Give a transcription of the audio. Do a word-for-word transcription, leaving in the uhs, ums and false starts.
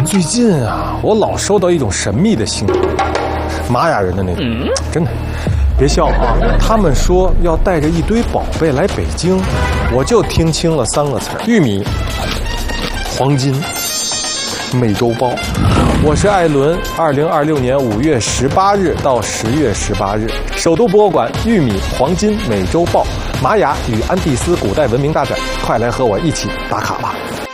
最近啊，我老收到一种神秘的信，玛雅人的那种，嗯、真的，别笑啊！他们说要带着一堆宝贝来北京，我就听清了三个词儿：玉米、黄金、美洲豹。我是艾伦，二零二六年五月十八日到十月十八日，首都博物馆玉米、黄金、美洲豹、玛雅与安第斯古代文明大展，快来和我一起打卡吧！